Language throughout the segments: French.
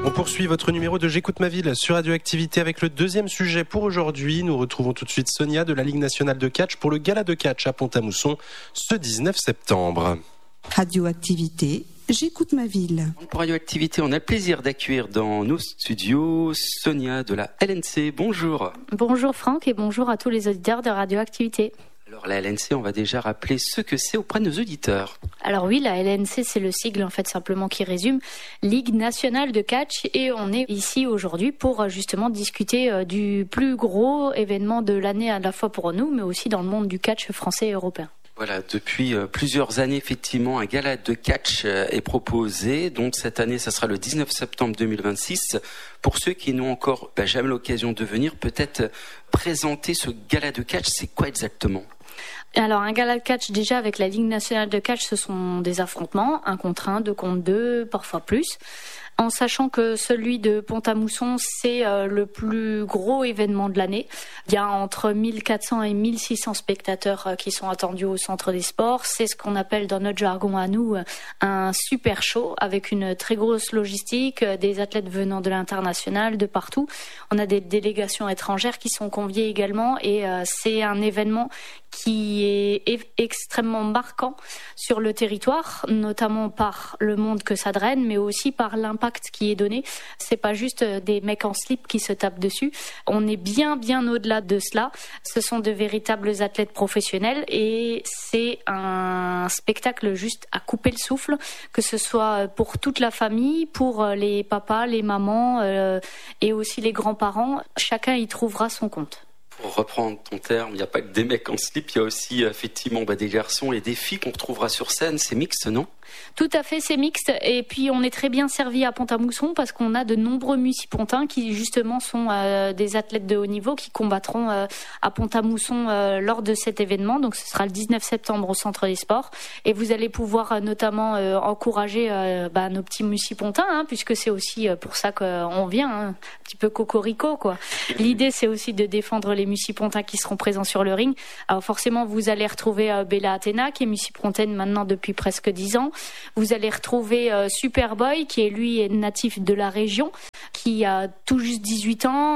On poursuit votre numéro de J'écoute ma ville sur Radioactivité avec le deuxième sujet pour aujourd'hui. Nous retrouvons tout de suite Sonia de la Ligue nationale de catch pour le gala de catch à Pont-à-Mousson ce 19 septembre. Radioactivité, J'écoute ma ville. Pour Radioactivité, on a le plaisir d'accueillir dans nos studios Sonia de la LNC. Bonjour. Bonjour Franck et bonjour à tous les auditeurs de Radioactivité. Alors la LNC, on va déjà rappeler ce que c'est auprès de nos auditeurs. Alors oui, la LNC, c'est le sigle en fait simplement qui résume Ligue nationale de catch, et on est ici aujourd'hui pour justement discuter du plus gros événement de l'année à la fois pour nous, mais aussi dans le monde du catch français et européen. Voilà, depuis plusieurs années, effectivement, un gala de catch est proposé. Donc cette année, ça sera le 19 septembre 2026. Pour ceux qui n'ont encore jamais l'occasion de venir, peut-être présenter ce gala de catch, c'est quoi exactement ? Alors un gala de catch, déjà avec la Ligue nationale de catch, ce sont des affrontements, 1 contre 1, 2 contre 2, parfois plus. En sachant que celui de Pont-à-Mousson, c'est le plus gros événement de l'année. Il y a entre 1400 et 1600 spectateurs qui sont attendus au centre des sports. C'est ce qu'on appelle dans notre jargon à nous un super show avec une très grosse logistique, des athlètes venant de l'international, de partout. On a des délégations étrangères qui sont conviées également, et c'est un événement qui est extrêmement marquant sur le territoire, notamment par le monde que ça draine, mais aussi par l'impact qui est donné. C'est pas juste des mecs en slip qui se tapent dessus. On est bien au-delà de cela. Ce sont de véritables athlètes professionnels, et c'est un spectacle juste à couper le souffle, que ce soit pour toute la famille, pour les papas, les mamans et aussi les grands-parents. Chacun y trouvera son compte. Pour reprendre ton terme, il n'y a pas que des mecs en slip, il y a aussi effectivement des garçons et des filles qu'on retrouvera sur scène. C'est mixte, non ? Tout à fait, c'est mixte, et puis on est très bien servi à Pont-à-Mousson parce qu'on a de nombreux mucipontins qui justement sont des athlètes de haut niveau qui combattront à Pont-à-Mousson lors de cet événement. Donc ce sera le 19 septembre au Centre des Sports, et vous allez pouvoir notamment encourager nos petits mucipontins, puisque c'est aussi pour ça qu'on vient, un petit peu cocorico quoi. L'idée c'est aussi de défendre les mucipontins qui seront présents sur le ring. Alors forcément vous allez retrouver Bella Athéna qui est mucipontaine maintenant depuis presque 10 ans. Vous allez retrouver Superboy qui est lui natif de la région, qui a tout juste 18 ans,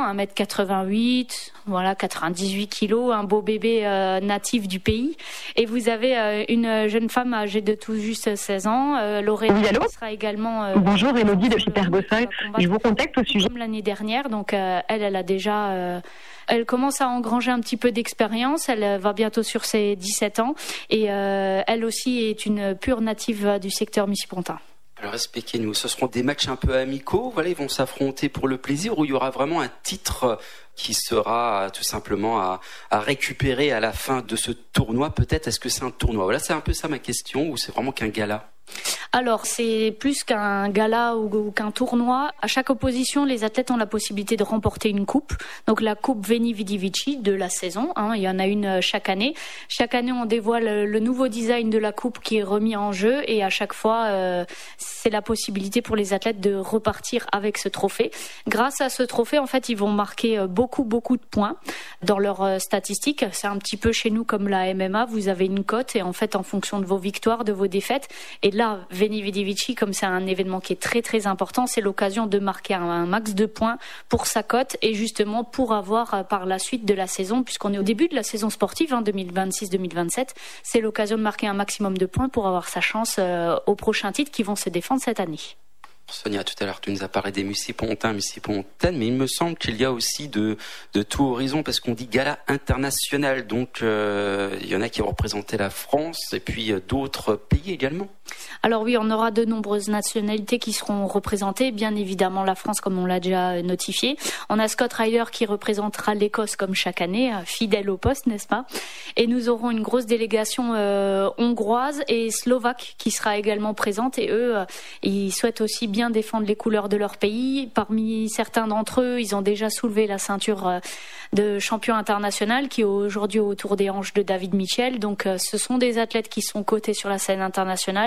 1m88, voilà, 98 kilos, un beau bébé natif du pays. Et vous avez une jeune femme âgée de tout juste 16 ans, Lorraine, qui sera également... Bonjour, Élodie de Supergossin. Je vous contacte au sujet... Comme l'année dernière, donc elle a déjà... Elle commence à engranger un petit peu d'expérience, elle va bientôt sur ses 17 ans, et elle aussi est une pure native du secteur mucipontain. Alors expliquez-nous, ce seront des matchs un peu amicaux, voilà, ils vont s'affronter pour le plaisir, ou il y aura vraiment un titre qui sera tout simplement à récupérer à la fin de ce tournoi, peut-être? Est-ce que c'est un tournoi? Voilà, c'est un peu ça ma question, ou c'est vraiment qu'un gala? Alors, c'est plus qu'un gala ou qu'un tournoi. À chaque opposition, les athlètes ont la possibilité de remporter une coupe. Donc, la coupe Veni Vidi Vici de la saison. Il y en a une chaque année. Chaque année, on dévoile le nouveau design de la coupe qui est remis en jeu. Et à chaque fois, c'est la possibilité pour les athlètes de repartir avec ce trophée. Grâce à ce trophée, en fait, ils vont marquer beaucoup de points dans leurs statistiques. C'est un petit peu chez nous comme la MMA. Vous avez une cote et en fait, en fonction de vos victoires, de vos défaites. Et là, Veni Vidi Vici, comme c'est un événement qui est très important, c'est l'occasion de marquer un max de points pour sa cote et justement pour avoir par la suite de la saison, puisqu'on est au début de la saison sportive, 2026-2027, c'est l'occasion de marquer un maximum de points pour avoir sa chance aux prochains titres qui vont se défendre cette année. Sonia, tout à l'heure, tu nous as parlé des mucipontins, mucipontaines, mais il me semble qu'il y a aussi de tout horizon, parce qu'on dit gala international, donc il y en a qui vont représenter la France, et puis d'autres pays également. Alors oui, on aura de nombreuses nationalités qui seront représentées, bien évidemment la France comme on l'a déjà notifié. On a Scott Ryder qui représentera l'Écosse comme chaque année, fidèle au poste, n'est-ce pas? Et nous aurons une grosse délégation hongroise et slovaque qui sera également présente, et eux, ils souhaitent aussi bien défendre les couleurs de leur pays. Parmi certains d'entre eux, ils ont déjà soulevé la ceinture de champion international qui est aujourd'hui autour des hanches de David Mitchell. Donc ce sont des athlètes qui sont cotés sur la scène internationale.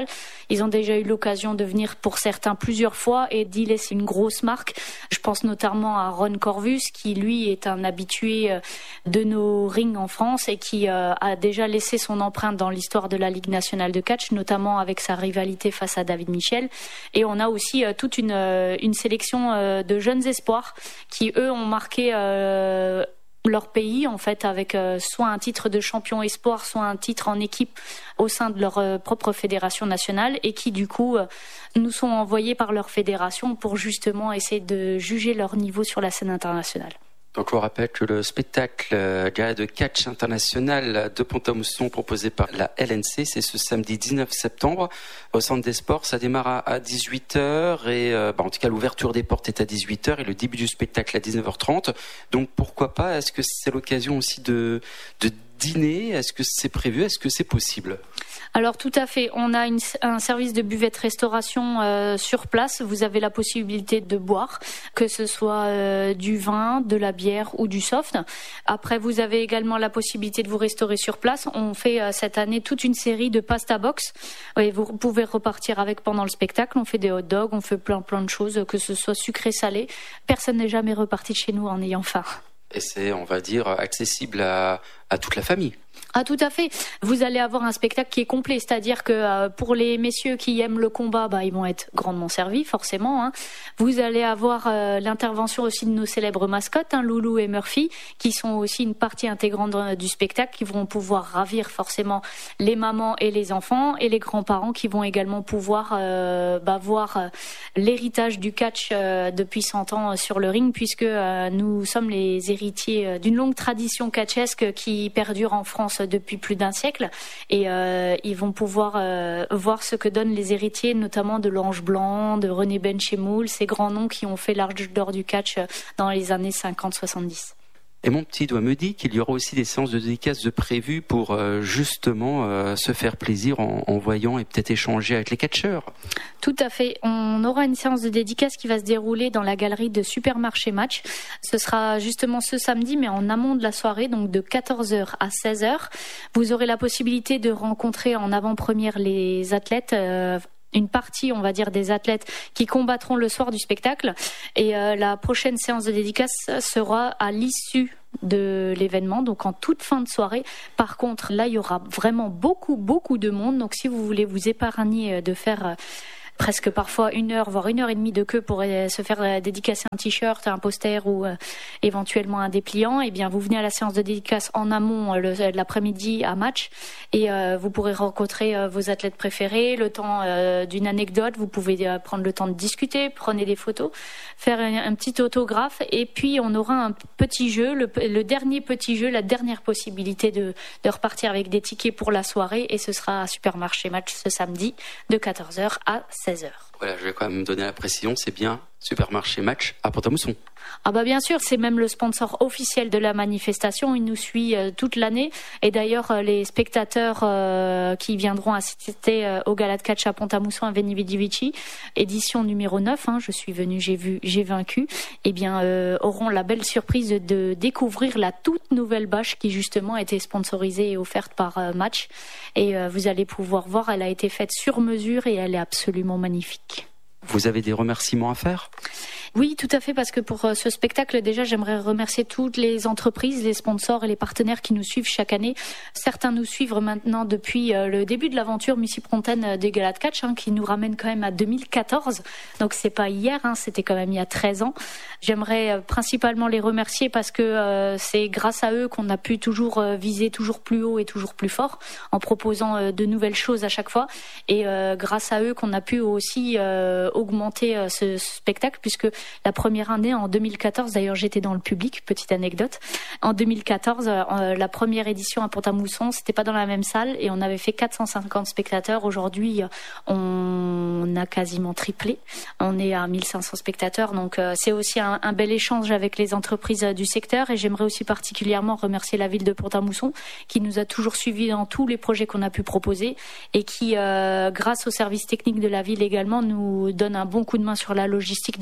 Ils ont déjà eu l'occasion de venir pour certains plusieurs fois et d'y laisser une grosse marque. Je pense notamment à Ron Corvus qui lui est un habitué de nos rings en France et qui a déjà laissé son empreinte dans l'histoire de la Ligue nationale de catch, notamment avec sa rivalité face à David Michel. Et on a aussi toute une sélection de jeunes espoirs qui eux ont marqué leur pays en fait avec soit un titre de champion espoir, soit un titre en équipe au sein de leur propre fédération nationale et qui du coup nous sont envoyés par leur fédération pour justement essayer de juger leur niveau sur la scène internationale. Donc on rappelle que le spectacle gala de catch international de Pont-à-Mousson proposé par la LNC, c'est ce samedi 19 septembre au Centre des Sports. Ça démarre à 18h et en tout cas l'ouverture des portes est à 18h et le début du spectacle à 19h30. Donc pourquoi pas, est-ce que c'est l'occasion aussi de dîner? Est-ce que c'est prévu? Est-ce que c'est possible? Alors tout à fait, on a un service de buvette-restauration sur place. Vous avez la possibilité de boire, que ce soit du vin, de la bière ou du soft. Après, vous avez également la possibilité de vous restaurer sur place. On fait cette année toute une série de pasta box et vous pouvez repartir avec pendant le spectacle. On fait des hot dogs, on fait plein de choses, que ce soit sucré-salé. Personne n'est jamais reparti de chez nous en ayant faim. Et c'est, on va dire, accessible à toute la famille. Ah tout à fait. Vous allez avoir un spectacle qui est complet, c'est-à-dire que pour les messieurs qui aiment le combat, ils vont être grandement servis, forcément. Hein. Vous allez avoir l'intervention aussi de nos célèbres mascottes, Loulou et Murphy, qui sont aussi une partie intégrante du spectacle, qui vont pouvoir ravir forcément les mamans et les enfants, et les grands-parents qui vont également pouvoir voir l'héritage du catch depuis 100 ans sur le ring, puisque nous sommes les héritiers d'une longue tradition catchesque qui perdure en France depuis plus d'un siècle et ils vont pouvoir voir ce que donnent les héritiers, notamment de l'Ange Blanc, de René Benchemoul, ces grands noms qui ont fait l'âge d'or du catch dans les années 50-70. Et mon petit doigt me dit qu'il y aura aussi des séances de dédicaces de prévues pour justement se faire plaisir en voyant et peut-être échanger avec les catcheurs. Tout à fait. On aura une séance de dédicaces qui va se dérouler dans la galerie de Supermarché Match. Ce sera justement ce samedi, mais en amont de la soirée, donc de 14h à 16h. Vous aurez la possibilité de rencontrer en avant-première les athlètes, une partie, on va dire, des athlètes qui combattront le soir du spectacle. Et la prochaine séance de dédicace sera à l'issue de l'événement, donc en toute fin de soirée. Par contre, là, il y aura vraiment beaucoup de monde. Donc, si vous voulez vous épargner de faire presque parfois 1 heure, voire 1 heure et demie de queue pour se faire dédicacer un t-shirt, un poster ou éventuellement un dépliant, et bien vous venez à la séance de dédicace en amont l'après-midi à Match et vous pourrez rencontrer vos athlètes préférés, le temps d'une anecdote, vous pouvez prendre le temps de discuter, prenez des photos, faire un petit autographe et puis on aura un petit jeu, le dernier petit jeu, la dernière possibilité de repartir avec des tickets pour la soirée et ce sera à Supermarché Match ce samedi de 14h à 16h. Voilà, je vais quand même donner la précision, c'est bien Supermarché Match à Pont-à-Mousson. Ah bien sûr, c'est même le sponsor officiel de la manifestation, il nous suit toute l'année et d'ailleurs les spectateurs qui viendront assister au gala de catch à Pont-à-Mousson à Veni Vidi Vici, édition numéro 9, je suis venue, j'ai vu, j'ai vaincu, auront la belle surprise de découvrir la toute nouvelle bâche qui justement a été sponsorisée et offerte par Match et vous allez pouvoir voir, elle a été faite sur mesure et elle est absolument magnifique. Vous avez des remerciements à faire ? Oui, tout à fait, parce que pour ce spectacle, déjà, j'aimerais remercier toutes les entreprises, les sponsors et les partenaires qui nous suivent chaque année. Certains nous suivent maintenant depuis le début de l'aventure Missy Prontaine des galas de catch, qui nous ramène quand même à 2014. Donc c'est pas hier, c'était quand même il y a 13 ans. J'aimerais principalement les remercier parce que c'est grâce à eux qu'on a pu toujours viser toujours plus haut et toujours plus fort en proposant de nouvelles choses à chaque fois. Et grâce à eux qu'on a pu aussi augmenter ce spectacle, puisque la première année, en 2014, d'ailleurs j'étais dans le public, petite anecdote, en 2014, la première édition à Pont-à-Mousson, c'était pas dans la même salle et on avait fait 450 spectateurs. Aujourd'hui, on a quasiment triplé, on est à 1500 spectateurs, donc c'est aussi un bel échange avec les entreprises du secteur et j'aimerais aussi particulièrement remercier la ville de Pont-à-Mousson qui nous a toujours suivis dans tous les projets qu'on a pu proposer et qui, grâce aux services techniques de la ville également, nous donne un bon coup de main sur la logistique de l'événement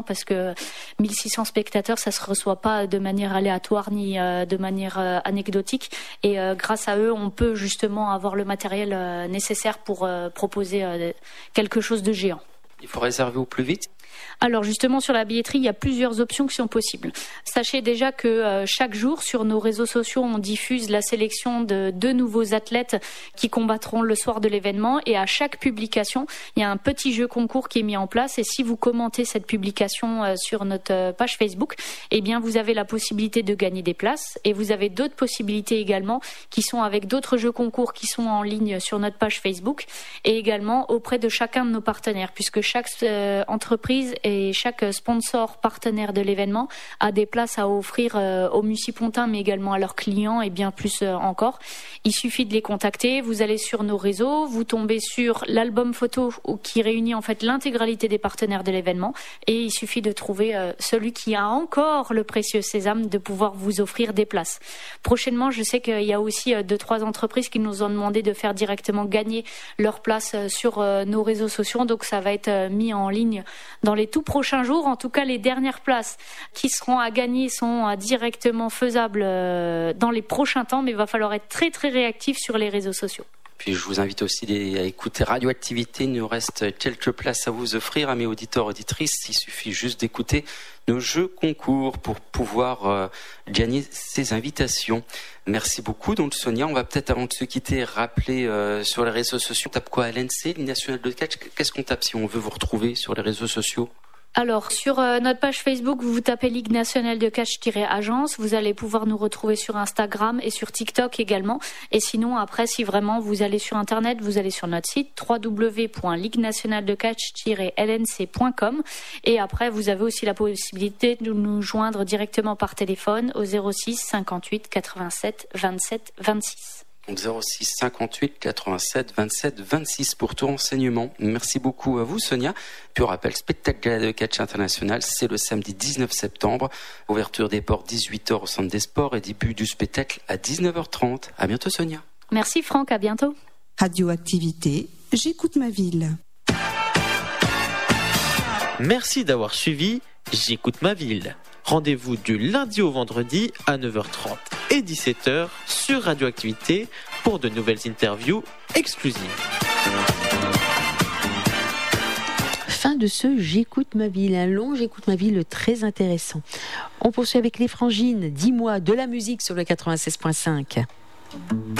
important parce que 1600 spectateurs, ça se reçoit pas de manière aléatoire ni de manière anecdotique. Et grâce à eux, on peut justement avoir le matériel nécessaire pour proposer quelque chose de géant. Il faut réserver au plus vite. Alors justement, sur la billetterie, il y a plusieurs options qui sont possibles. Sachez déjà que chaque jour, sur nos réseaux sociaux, on diffuse la sélection de 2 nouveaux athlètes qui combattront le soir de l'événement. Et à chaque publication, il y a un petit jeu concours qui est mis en place. Et si vous commentez cette publication sur notre page Facebook, eh bien, vous avez la possibilité de gagner des places. Et vous avez d'autres possibilités également qui sont avec d'autres jeux concours qui sont en ligne sur notre page Facebook et également auprès de chacun de nos partenaires, puisque chaque entreprise et chaque sponsor partenaire de l'événement a des places à offrir aux Musipontins, mais également à leurs clients et bien plus encore. Il suffit de les contacter. Vous allez sur nos réseaux, vous tombez sur l'album photo qui réunit en fait l'intégralité des partenaires de l'événement, et il suffit de trouver celui qui a encore le précieux sésame de pouvoir vous offrir des places. Prochainement, je sais qu'il y a aussi 2-3 entreprises qui nous ont demandé de faire directement gagner leurs places sur nos réseaux sociaux, donc ça va être mis en ligne dans les tout prochains jours. En tout cas, les dernières places qui seront à gagner sont directement faisables dans les prochains temps, mais il va falloir être très très réactif sur les réseaux sociaux. Puis je vous invite aussi à écouter Radioactivité. Il nous reste quelques places à vous offrir, amis auditeurs, auditrices. Il suffit juste d'écouter nos jeux concours pour pouvoir gagner ces invitations. Merci beaucoup. Donc Sonia, on va peut-être, avant de se quitter, rappeler sur les réseaux sociaux. On tape quoi à l'NC, Ligue nationale de catch? Qu'est-ce qu'on tape si on veut vous retrouver sur les réseaux sociaux? Alors, sur notre page Facebook, vous tapez Ligue nationale de catch-agence. Vous allez pouvoir nous retrouver sur Instagram et sur TikTok également. Et sinon, après, si vraiment vous allez sur Internet, vous allez sur notre site www.liguenationaledecatch-lnc.com. Et après, vous avez aussi la possibilité de nous joindre directement par téléphone au 06 58 87 27 26. Donc 06 58 87 27 26 pour tout renseignement. Merci beaucoup à vous, Sonia. Puis on rappelle, spectacle de catch international, c'est le samedi 19 septembre. Ouverture des portes 18h au centre des sports et début du spectacle à 19h30. À bientôt, Sonia. Merci Franck, à bientôt. Radioactivité, j'écoute ma ville. Merci d'avoir suivi J'écoute ma ville. Rendez-vous du lundi au vendredi à 9h30 et 17h sur Radioactivité pour de nouvelles interviews exclusives. Fin de ce J'écoute ma ville, un long J'écoute ma ville très intéressant. On poursuit avec les Frangines, 10 mois de la musique sur le 96.5.